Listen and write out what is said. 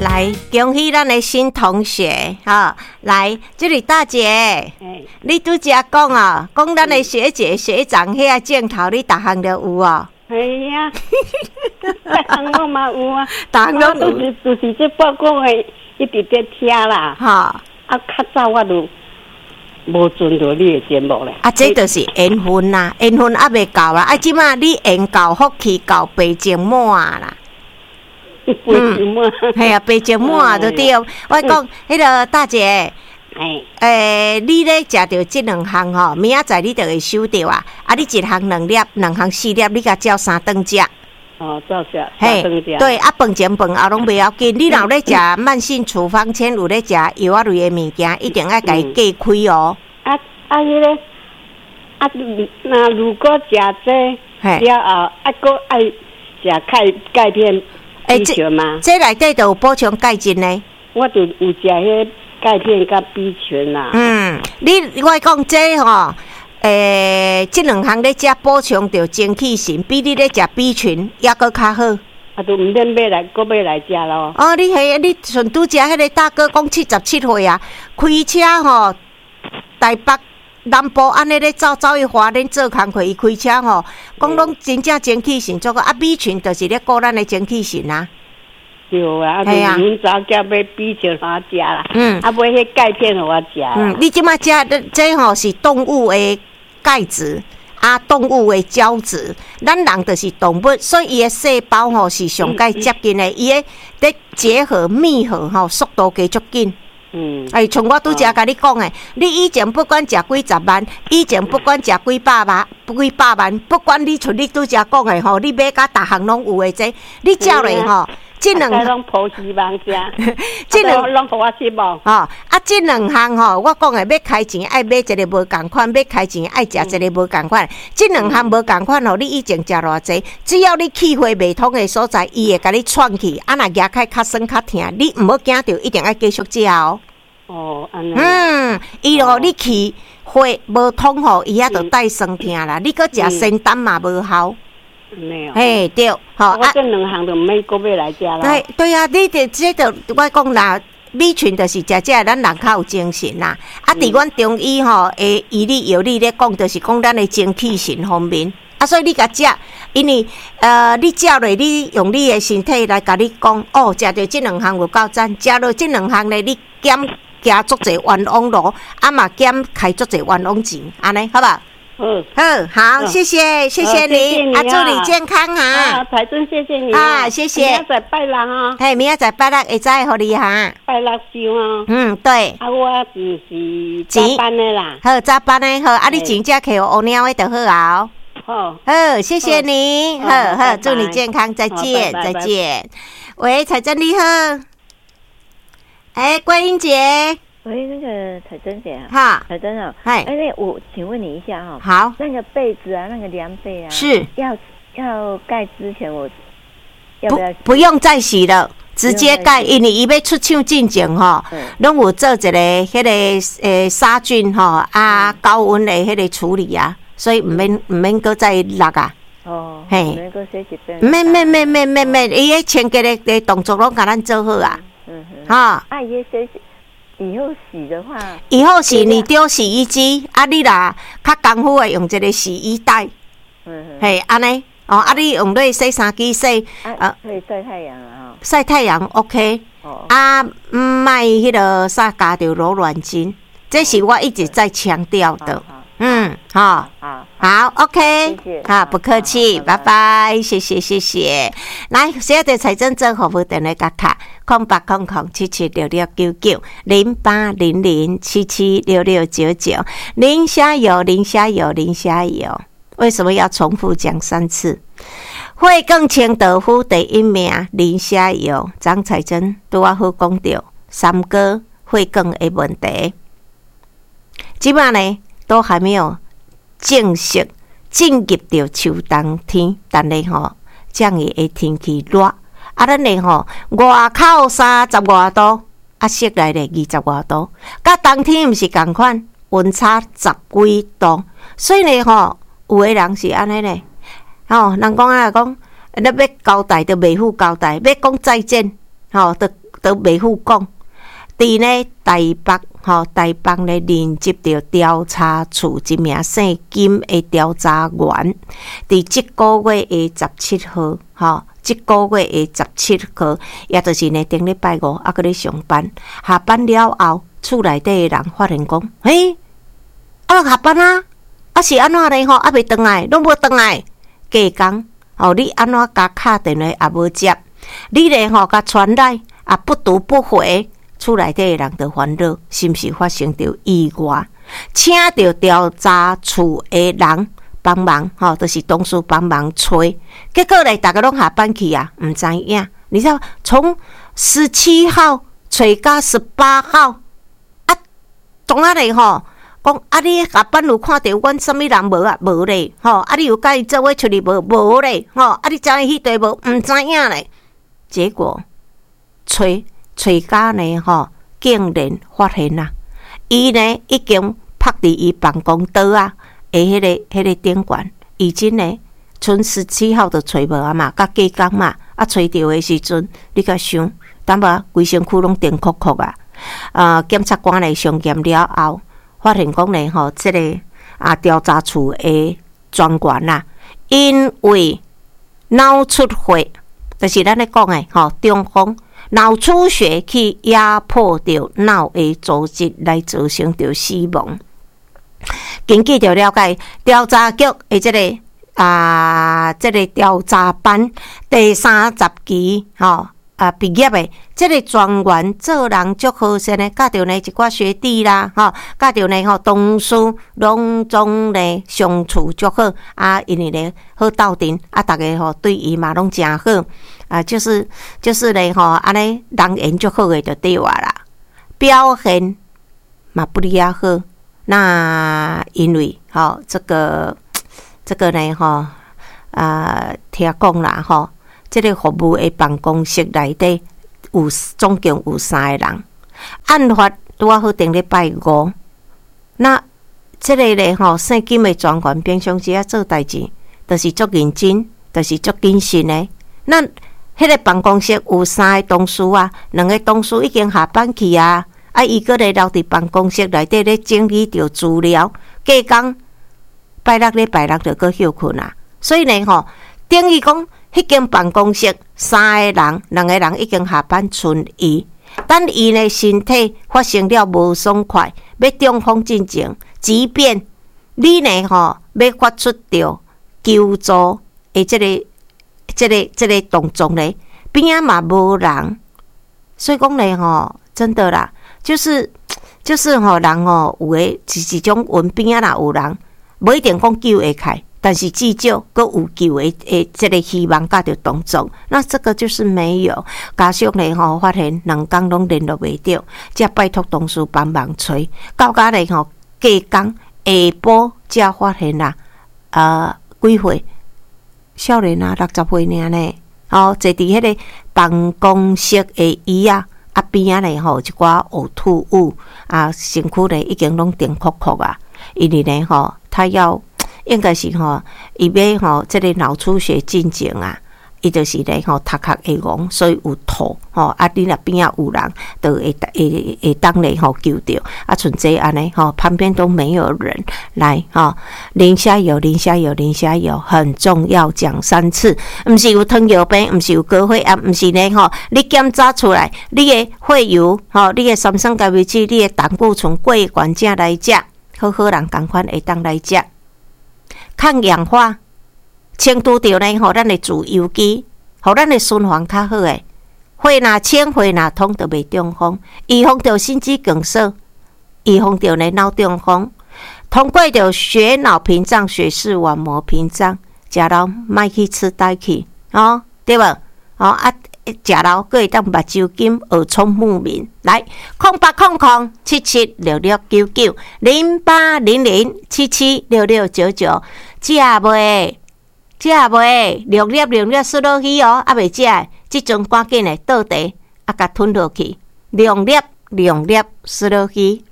来，恭喜咱的新同学哈！来，这里大姐，你拄则讲哦，讲咱的学姐学长遐个镜头，你逐项都有哦。 哎呀，逐项我嘛有啊， 逐项都有。 就是这报告的一直在听啦。 哈， 较早我都无准到你的节目咧。 这就是缘分啦，缘分还未到啦。即马你缘到福气到，白情满啦。 白情满， 系啊，白情满就对。我讲，迄个大姐，你咧食着这两项吼，明仔载你就会收到啊。你一项2粒，2项4粒，你甲照3顿食。 哦，照食，3顿食。 对，饭前饭后拢袂要紧。你若咧食慢性处方签，有咧食药啊类的物件，一定要家己隔开哦。 迄个那如果食这了后，搁爱食钙片。B 群吗？ 这内底就有补充钙质呢。 我就有食迄钙片甲 B 群啦。 我讲这吼，这两项咧食补充着精气神，比你咧食 B 群也搁较好。 都毋免买来食咯。 哦，你顺拄食迄个大哥讲77岁啊，开车吼，台北。南部安尼咧走去花莲做工课，伊开车吼，讲拢真正精气神足个。B 群就是咧顾咱的精气神啊。 对啊，阮早叫买 B 群互我食啦。买迄钙片互我食。 你即马食这吼是动物的钙质，动物的胶质。咱人就是动物，所以伊的细胞吼是上介接近的，伊咧结合密合吼速度加足紧。像我拄则甲你讲诶，你以前不管食几十万，以前不管食几百万，不管你像你拄则讲诶吼，你买甲逐项拢有诶这，你照咧吼，这两项拢抱希望食，这拢互我失望。 这两项吼，我讲诶，要开钱爱买一个无共款，要开钱爱食一个无共款。这两项无共款吼，你以前食偌济，只要你气血未通诶所在，伊会甲你喘气，若牙开较酸较疼，你毋好惊着，一定要继续食哦。 安尼。 伊咯，你气血无通吼，伊也着带酸疼啦。你搁食仙丹嘛无效。嘿，对， 我这两项就免搁要来食啦。 对啊，你这我讲啦。米群就是食咱人较有精神啦。伫阮中医吼，医理药理咧讲，就是讲咱的精气神方面。所以你甲食，因为你食落，你用你的身体来甲你讲，食着这两项有够赞，食落这两项咧，你减足侪冤枉路，嘛减开足侪冤枉钱，安尼好不好？好，谢谢你，祝你健康哈。 彩珍，谢谢你谢谢。 明仔载拜六哈。 明仔载拜六会知互你哈。 拜六收哈。对。我就是早班的啦。好， 早班的好，你钱才摕乌鸟的就好啊。好，谢谢你，好，祝你健康，再见。喂，彩珍你好。桂英姐。 喂，那个彩珍姐哈， 彩珍啊，我请问你一下哈， 好， 那个被子啊，那个凉被啊， 是要盖之前我要不要？ 不用再洗了，直接盖，因为伊要出厂进前吼，拢有做一个迄个杀菌吼高温的迄个处理啊，所以唔免搁再落啊。 嘿，免搁洗一遍。 免，伊迄清洁的动作拢甲咱做好啊。 伊洗。以后洗的话， 你丢洗衣机，你啦较功夫的用一个洗衣袋，安尼你用对洗衫机洗， 可以晒太阳啊， 晒太阳 OK，卖迄个啥加着柔软巾，这是我一直在强调的。好 ，OK， 好，不客气，拜拜，谢谢。来，现在财政政服务电话卡08007766990800776699，林虾油。为什么要重复讲3次？会更清豆腐第一名，林虾油。张彩珍对我好讲到3个会更的问题，即摆呢？都还没有正式进入到秋冬天，但是这样的天气热，咱的外口30外度，室内的20外度，甲冬天毋是同款，温差10几度，所以呢有的人是安尼呢，人讲讲，你要交代就袂赴交代，要讲再见，就都袂赴讲。伫呢台北呢连接着调查处一名姓金的调查员，伫即个月的17号，即个月的17号，也就是呢顶礼拜五还搁咧上班，下班了后，厝内底的人发现讲，下班啊，是安怎咧吼？还袂回来，拢无回来，加工你安怎甲敲电话也无接，你咧甲传来也不读不回。厝内底的人就烦恼，是毋是发生着意外？请着调查处的人帮忙，就是同事帮忙催。结果咧，大家拢下班去啊，毋知影。你知道，从17号催到18号，总啊咧讲你下班有看到阮什么人无啊？无咧，你有甲伊做伙出去无？无咧，你知影迄地无？毋知影咧。结果找家呢竟然发现啊，伊呢已經拍伫伊辦公桌啊，迄個頂管，已經呢剩17號就找無啊嘛，甲加工嘛，找到的時陣，你甲想，淡薄規身軀攏電哭哭啊！檢察官呢上驗了後，發現講呢即個調查處的專員啊，因為腦出血，就是咱咧講的中風。腦出血去壓迫着腦的組織，來造成着死亡。根據着了解，調查局的這個調查班第30期畢業的這個專員做人足好勢呢，甲着呢一寡學弟啦，甲着呢同事攏總呢相處足好因為呢好鬥陣大家對伊嘛攏誠好就是呢安尼人緣足好的就對話啦，表現嘛不哩好，那因為這個呢聽講啦這個服務的辦公室內底總共有3個人，案發拄好頂禮拜五。那這個呢姓金的專員平常時做代志，就是足認真，就是足謹慎的。那迄個辦公室有3個同事啊，2個同事已經下班去啊，伊個咧留佇辦公室內底咧整理着資料，加工拜六就閣休困啊。所以呢等於講。迄間辦公室3個人，2個人已經下班剩伊，但伊呢身體發生了無爽快，要中風進前，即便你呢要發出着求助的這個動作呢，邊仔嘛無人，所以講呢真的啦，就是人有誒是一種運邊仔若有人，無一定講救會開。但是至少閣有救的這個希望甲着動作，那這個就是沒有。加上呢發現2天攏聯絡袂到，才拜託同事幫忙催。到家呢加工下晡才發現啦，幾歲？少年60歲爾呢？坐佇迄個辦公室的椅邊呢一寡嘔吐物身軀呢已經攏電哭哭啊，因為呢他要。應該是伊要這個腦出血進前啊，伊就是咧頭殼會紅，所以有吐你若邊仔有人，就會當咧救着剩這安尼旁邊都沒有人來淋下油，很重要，講3次，毋是有糖尿病，毋是有高血壓，毋是咧你檢查出來，你的血油你的三酸甘油酯，你的膽固醇過懸正來食，好人共款會當來食。抗氧化，清除掉呢，互咱的自由基，互咱的循環較好誒。血若清，血若通，就袂中風。預防着心肌梗塞，預防着呢腦中風。通過着血腦屏障、血視網膜屏障，食了莫去痴呆去，對無？食了閣會當目睭金、耳聰目明。來0800776699 0800776699，食袂六粒輸落去還袂食的，即陣趕緊的倒茶甲吞落去，兩粒輸落去。